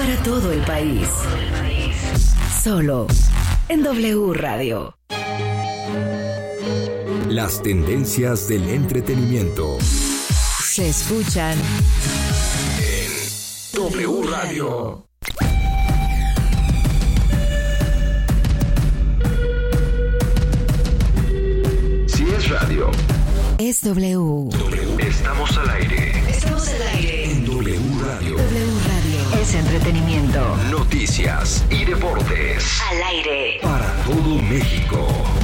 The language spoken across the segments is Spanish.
para todo el país. Solo en W Radio. Las tendencias del entretenimiento Se escuchan en W Radio. Si es radio, es W. Estamos al aire. Estamos al aire En W Radio. W Radio es entretenimiento. Noticias y deportes. Al aire Para todo México.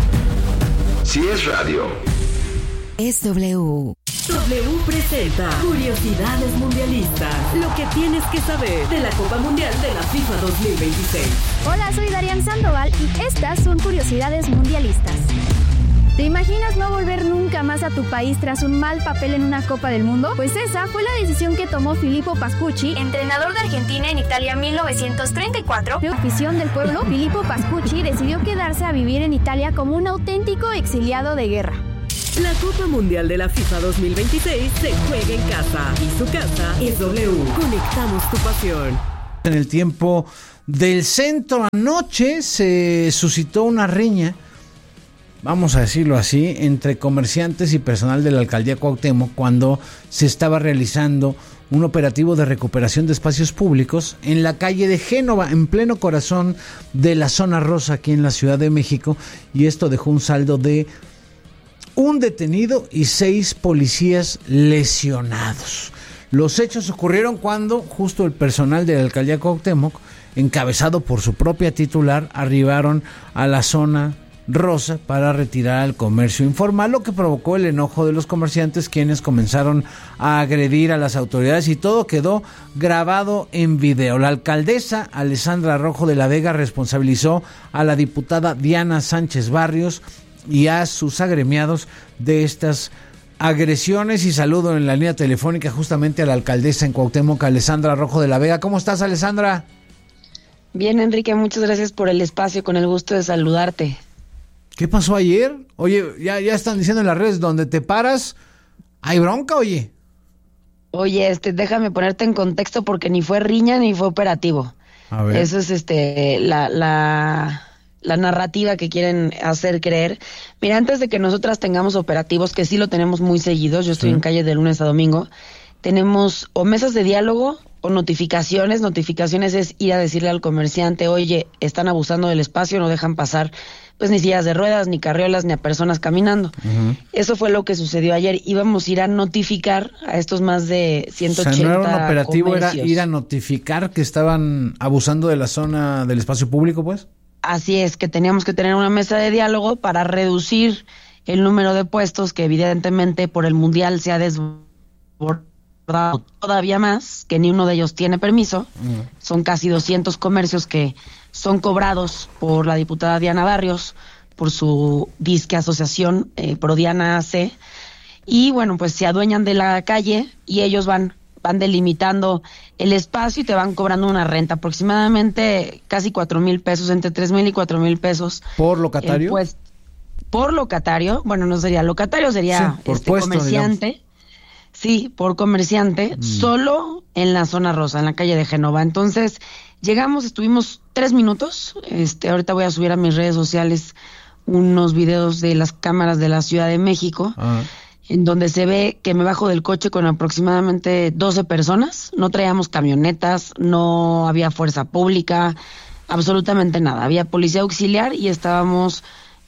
Si es radio, es W. W presenta Curiosidades Mundialistas. Lo que tienes que saber de la Copa Mundial de la FIFA 2026. Hola, soy Darian Sandoval y estas son Curiosidades Mundialistas. ¿Te imaginas no volver nunca más a tu país tras un mal papel en una Copa del Mundo? Pues esa fue la decisión que tomó Filippo Pascucci, entrenador de Argentina en Italia 1934. La afición del pueblo, Filippo Pascucci decidió quedarse a vivir en Italia como un auténtico exiliado de guerra. La Copa Mundial de la FIFA 2026 se juega en casa y su casa es W. Conectamos tu pasión. En el tiempo del centro anoche se suscitó una riña, vamos a decirlo así, entre comerciantes y personal de la alcaldía Cuauhtémoc cuando se estaba realizando un operativo de recuperación de espacios públicos en la calle de Génova, en pleno corazón de la zona rosa aquí en la Ciudad de México, y esto dejó un saldo de un detenido y 6 policías lesionados. Los hechos ocurrieron cuando justo el personal de la alcaldía Cuauhtémoc, encabezado por su propia titular, arribaron a la zona rosa para retirar al comercio informal, lo que provocó el enojo de los comerciantes, quienes comenzaron a agredir a las autoridades, y todo quedó grabado en video. La alcaldesa Alessandra Rojo de la Vega responsabilizó a la diputada Diana Sánchez Barrios y a sus agremiados de estas agresiones, y saludo en la línea telefónica justamente a la alcaldesa en Cuauhtémoc, Alessandra Rojo de la Vega. ¿Cómo estás, Alessandra? Bien, Enrique, muchas gracias por el espacio, con el gusto de saludarte. ¿Qué pasó ayer? Oye, ya están diciendo en las redes, donde te paras, ¿hay bronca, oye? Oye, déjame ponerte en contexto, porque ni fue riña ni fue operativo. A ver. Eso es la narrativa que quieren hacer creer. Mira, antes de que nosotras tengamos operativos, que sí lo tenemos muy seguidos, yo estoy en calle de lunes a domingo, tenemos o mesas de diálogo o notificaciones. Notificaciones es ir a decirle al comerciante, oye, están abusando del espacio, no dejan pasar pues ni sillas de ruedas, ni carriolas, ni a personas caminando. Uh-huh. Eso fue lo que sucedió ayer. Íbamos a ir a notificar a estos más de 180 o sea, ¿no era un operativo, comercios? Era ir a notificar que estaban abusando de la zona del espacio público, pues? Así es, que teníamos que tener una mesa de diálogo para reducir el número de puestos, que evidentemente por el Mundial se ha desbordado todavía más, que ni uno de ellos tiene permiso. Uh-huh. Son casi 200 comercios que son cobrados por la diputada Diana Barrios, por su disque asociación Prodiana AC, y bueno, pues se adueñan de la calle y ellos van delimitando el espacio y te van cobrando una renta aproximadamente casi 4,000 pesos, entre 3,000 y 4,000 pesos. ¿Por locatario? Pues, por locatario, bueno, no sería locatario, sería sí, por puesto, comerciante. Digamos. Sí, por comerciante, solo en la zona rosa, en la calle de Génova. Entonces, llegamos, estuvimos 3 minutos. Ahorita voy a subir a mis redes sociales unos videos de las cámaras de la Ciudad de México, en donde se ve que me bajo del coche con aproximadamente 12 personas. No traíamos camionetas, no había fuerza pública, absolutamente nada. Había policía auxiliar y estábamos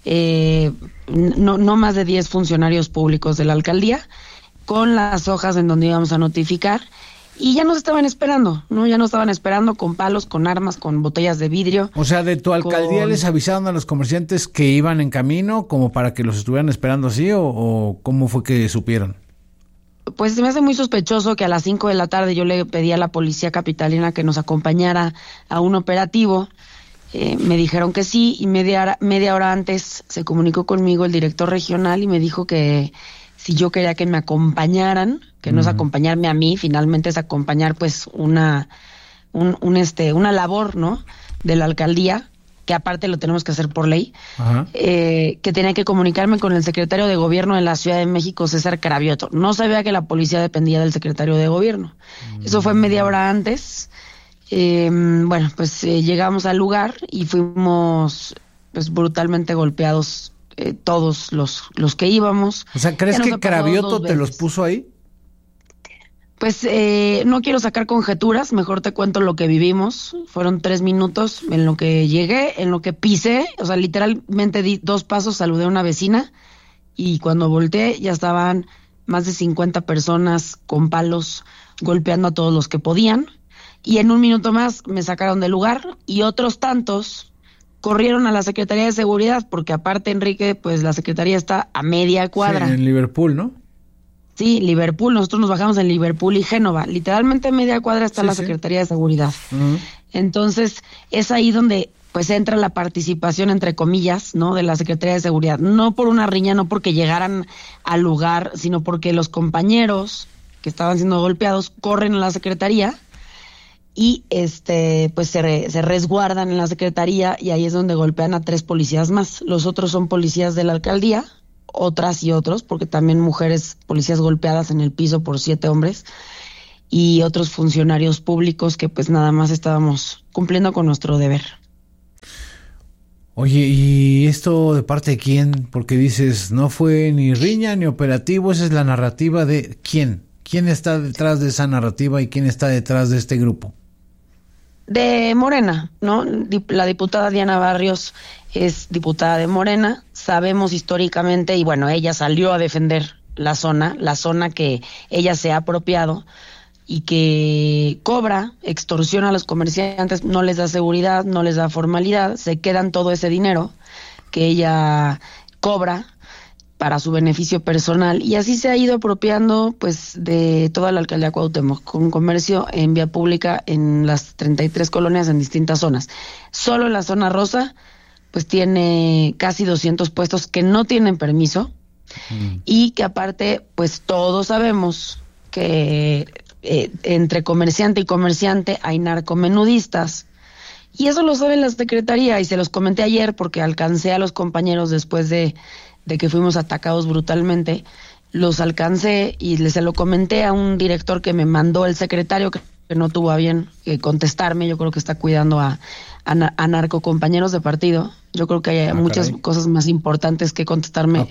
no más de 10 funcionarios públicos de la alcaldía, con las hojas en donde íbamos a notificar, y ya nos estaban esperando, ¿no? Ya nos estaban esperando con palos, con armas, con botellas de vidrio. O sea, ¿de tu alcaldía les avisaron a los comerciantes que iban en camino como para que los estuvieran esperando así, o cómo fue que supieron? Pues se me hace muy sospechoso que a las 5 de la tarde yo le pedí a la policía capitalina que nos acompañara a un operativo. Me dijeron que sí, y media hora antes se comunicó conmigo el director regional y me dijo que si yo quería que me acompañaran, que no es acompañarme a mí, finalmente es acompañar pues una labor, ¿no?, de la alcaldía, que aparte lo tenemos que hacer por ley, que tenía que comunicarme con el secretario de Gobierno de la Ciudad de México, César Cravioto. No sabía que la policía dependía del secretario de Gobierno. Eso fue media hora antes. Bueno, pues llegamos al lugar y fuimos pues brutalmente golpeados todos los que íbamos. O sea, ¿crees que Cravioto te los puso ahí? Pues no quiero sacar conjeturas, mejor te cuento lo que vivimos. Fueron 3 minutos en lo que llegué, en lo que pisé, o sea, literalmente di 2 pasos, saludé a una vecina y cuando volteé ya estaban más de 50 personas con palos golpeando a todos los que podían. Y en un minuto más me sacaron del lugar y otros tantos corrieron a la Secretaría de Seguridad, porque aparte, Enrique, pues la Secretaría está a media cuadra. Sí, en Liverpool, ¿no? Sí, Liverpool, nosotros nos bajamos en Liverpool y Génova, literalmente a media cuadra está la Secretaría de Seguridad. Uh-huh. Entonces, es ahí donde pues entra la participación, entre comillas, ¿no?, de la Secretaría de Seguridad, no por una riña, no porque llegaran al lugar, sino porque los compañeros que estaban siendo golpeados corren a la Secretaría y pues se resguardan en la Secretaría y ahí es donde golpean a 3 policías más. Los otros son policías de la alcaldía, otras y otros, porque también mujeres policías golpeadas en el piso por 7 hombres y otros funcionarios públicos que pues nada más estábamos cumpliendo con nuestro deber. Oye, ¿y esto de parte de quién? Porque dices, no fue ni riña ni operativo, esa es la narrativa de ¿quién? ¿Quién está detrás de esa narrativa y quién está detrás de este grupo? De Morena, ¿no? La diputada Diana Barrios es diputada de Morena, sabemos históricamente, y bueno, ella salió a defender la zona que ella se ha apropiado y que cobra, extorsiona a los comerciantes, no les da seguridad, no les da formalidad, se quedan todo ese dinero que ella cobra para su beneficio personal, y así se ha ido apropiando pues de toda la alcaldía Cuauhtémoc, con comercio en vía pública en las 33 colonias en distintas zonas. Solo en la zona rosa pues tiene casi 200 puestos que no tienen permiso y que aparte pues todos sabemos que entre comerciante y comerciante hay narcomenudistas, y eso lo sabe la Secretaría, y se los comenté ayer porque alcancé a los compañeros después de que fuimos atacados brutalmente, los alcancé y se lo comenté a un director que me mandó el secretario, que no tuvo a bien contestarme. Yo creo que está cuidando a narcocompañeros de partido. Yo creo que hay muchas cosas más importantes que contestarme